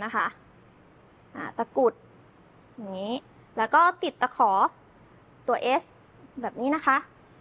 นะคะตะกุดอย่างนี้แล้วก็ติดตะขอตัว S แบบนี้นะคะ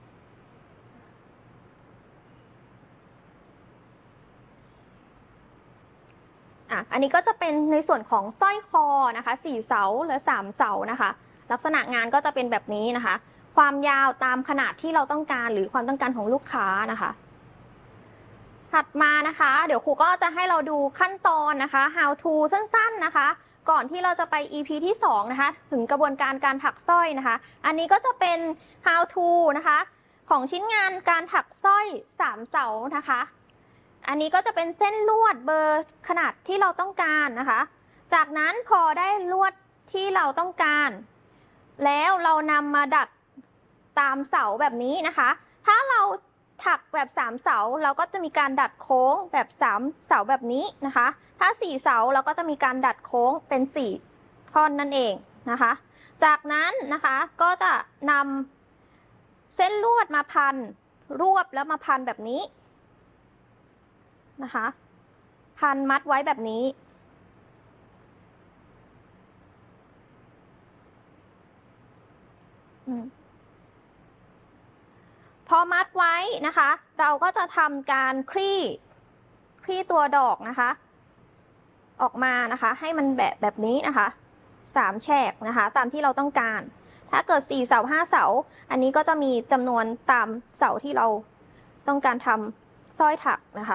อันนี้ก็จะเป็นในส่วนของสร้อยคอนะคะ4เสาหรือ3เสานะคะลักษณะงานก็จะเป็นแบบนี้นะคะความยาวตามขนาดที่เราต้องการหรือความต้องการของลูกค้านะคะถัดมานะคะเดี๋ยวครูก็จะให้เราดูขั้นตอนนะคะ how to สั้นๆนะคะก่อนที่เราจะไป EP ที่2นะคะถึงกระบวนการการถักสร้อยนะคะอันนี้ก็จะเป็น how to นะคะของชิ้นงานการถักสร้อย3เสานะคะอันนี้ก็จะเป็นเส้นลวดเบอร์ขนาดที่เราต้องการนะคะจากนั้นพอได้ลวดที่เราต้องการแล้วเรานำมาดัดตามเสาแบบนี้นะคะถ้าเราถักแบบ3เสาเราก็จะมีการดัดโค้งแบบ3เสาแบบนี้นะคะถ้า4เสาเราก็จะมีการดัดโค้งเป็น4ท่อนนั่นเองนะคะจากนั้นนะคะก็จะนำเส้นลวดมาพันรวบแล้วมาพันแบบนี้นะคะพันมัดไว้แบบนี้พอมัดไว้นะคะเราก็จะทำการคลี่ตัวดอกนะคะออกมานะคะให้มันแบบนี้นะคะ3แฉกนะคะตามที่เราต้องการถ้าเกิด4เสา5เสาอันนี้ก็จะมีจำนวนตามเสาที่เราต้องการทำสร้อยถักนะคะ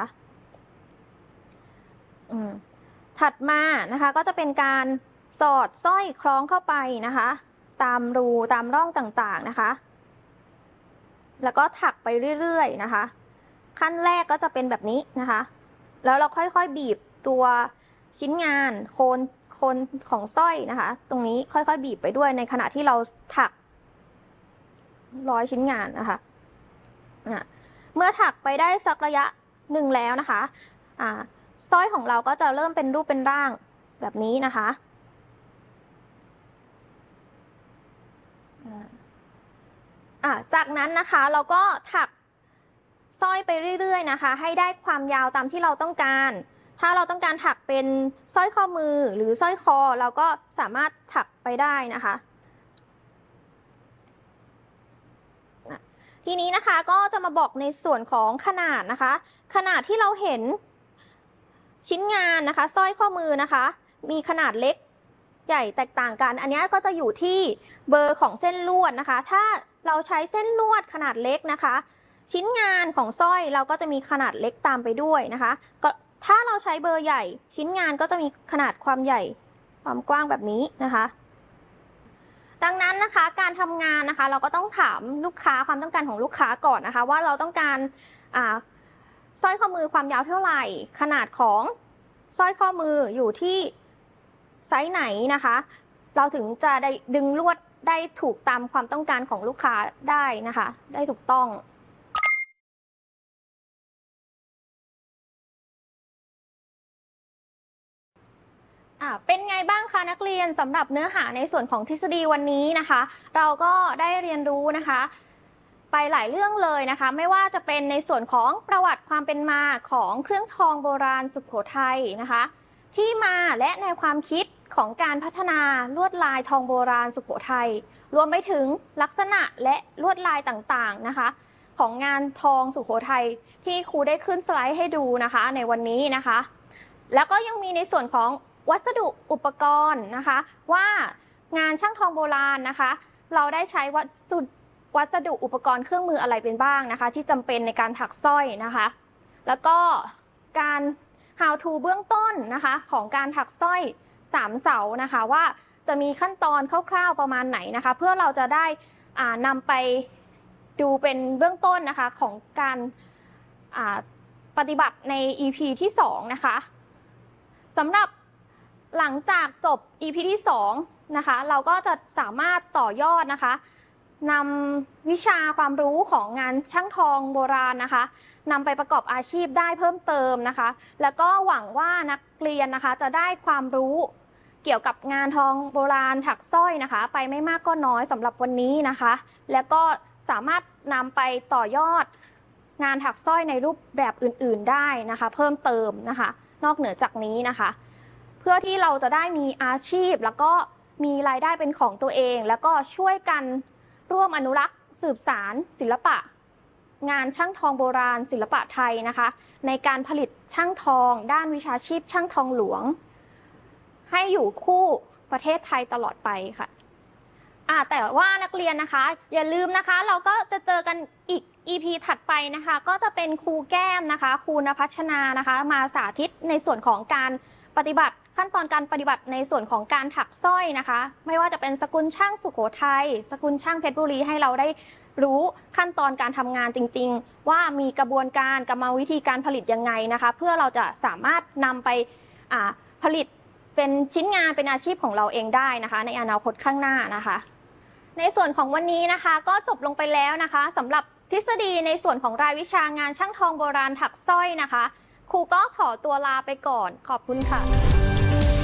ถัดมานะคะก็จะเป็นการสอดสร้อยคล้องเข้าไปนะคะตามรูตามร่องต่างๆนะคะแล้วก็ถักไปเรื่อยๆนะคะขั้นแรกก็จะเป็นแบบนี้นะคะแล้วเราค่อยๆบีบตัวชิ้นงานโคนของสร้อยนะคะตรงนี้ค่อยๆบีบไปด้วยในขณะที่เราถักร้อยชิ้นงานนะคะเมื่อถักไปได้สักระยะหนึ่งแล้วนะคะสร้อยของเราก็จะเริ่มเป็นรูปเป็นร่างแบบนี้นะคะจากนั้นนะคะเราก็ถักสร้อยไปเรื่อยๆนะคะให้ได้ความยาวตามที่เราต้องการถ้าเราต้องการถักเป็นสร้อยข้อมือหรือสร้อยคอเราก็สามารถถักไปได้นะคะทีนี้นะคะก็จะมาบอกในส่วนของขนาดนะคะขนาดที่เราเห็นชิ้นงานนะคะสร้อยข้อมือนะคะมีขนาดเล็กใหญ่แตกต่างกันอันนี้ก็จะอยู่ที่เบอร์ของเส้นลวดนะคะถ้าเราใช้เส้นลวดขนาดเล็กนะคะชิ้นงานของสร้อยเราก็จะมีขนาดเล็กตามไปด้วยนะคะก็ถ้าเราใช้เบอร์ใหญ่ชิ้นงานก็จะมีขนาดความใหญ่ความกว้างแบบนี้นะคะดังนั้นนะคะการทำงานนะคะเราก็ต้องถามลูกค้าความต้องการของลูกค้าก่อนนะคะว่าเราต้องการสร้อยข้อมือความยาวเท่าไหร่ขนาดของสร้อยข้อมืออยู่ที่ไซส์ไหนนะคะเราถึงจะได้ดึงลวดได้ถูกตามความต้องการของลูกค้าได้นะคะได้ถูกต้องเป็นไงบ้างคะนักเรียนสำหรับเนื้อหาในส่วนของทฤษฎีวันนี้นะคะเราก็ได้เรียนรู้นะคะไปหลายเรื่องเลยนะคะไม่ว่าจะเป็นในส่วนของประวัติความเป็นมาของเครื่องทองโบราณสุโขทัยนะคะที่มาและแนวความคิดของการพัฒนาลวดลายทองโบราณสุโขทัยรวมไปถึงลักษณะและลวดลายต่างๆนะคะของงานทองสุโขทัยที่ครูได้ขึ้นสไลด์ให้ดูนะคะในวันนี้นะคะแล้วก็ยังมีในส่วนของวัสดุอุปกรณ์นะคะว่างานช่างทองโบราณนะคะเราได้ใช้วัสดุอุปกรณ์เครื่องมืออะไรเป็นบ้างนะคะที่จำเป็นในการถักสร้อยนะคะแล้วก็การ how to เบื้องต้นนะคะของการถักสร้อย3เสานะคะว่าจะมีขั้นตอนคร่าวๆประมาณไหนนะคะเพื่อเราจะได้นำไปดูเป็นเบื้องต้นนะคะของการปฏิบัติใน EP ที่2นะคะสำหรับหลังจากจบ EP ที่2นะคะเราก็จะสามารถต่อยอดนะคะนำวิชาความรู้ของงานช่างทองโบราณนะคะนำไปประกอบอาชีพได้เพิ่มเติมนะคะแล้วก็หวังว่านักเรียนนะคะจะได้ความรู้เกี่ยวกับงานทองโบราณถักสร้อยนะคะไปไม่มากก็น้อยสำหรับวันนี้นะคะแล้วก็สามารถนำไปต่อยอดงานถักสร้อยในรูปแบบอื่นๆได้นะคะเพิ่มเติมนะคะนอกเหนือจากนี้นะคะเพื่อที่เราจะได้มีอาชีพแล้วก็มีรายได้เป็นของตัวเอง แล้วก็ช่วยกันร่วมอนุรักษ์สืบสานศิลปะงานช่างทองโบราณศิลปะไทยนะคะในการผลิตช่างทองด้านวิชาชีพช่างทองหลวงให้อยู่คู่ประเทศไทยตลอดไปค่ะแต่ว่านักเรียนนะคะอย่าลืมนะคะเราก็จะเจอกันอีก EP ถัดไปนะคะก็จะเป็นครูแก้มนะคะครูณภัชนานะคะมาสาธิตในส่วนของการปฏิบัติขั้นตอนการปฏิบัติในส่วนของการถักสร้อยนะคะไม่ว่าจะเป็นสกุลช่างสุโขทัยสกุลช่างเพชรบุรีให้เราได้รู้ขั้นตอนการทำงานจริงๆว่ามีกระบวนการกรรมวิธีการผลิตยังไงนะคะเพื่อเราจะสามารถนำไปผลิตเป็นชิ้นงานเป็นอาชีพของเราเองได้นะคะในอนาคตข้างหน้านะคะในส่วนของวันนี้นะคะก็จบลงไปแล้วนะคะสำหรับทฤษฎีในส่วนของรายวิชางานช่างทองโบราณถักสร้อยนะคะครูก็ขอตัวลาไปก่อนขอบคุณค่ะ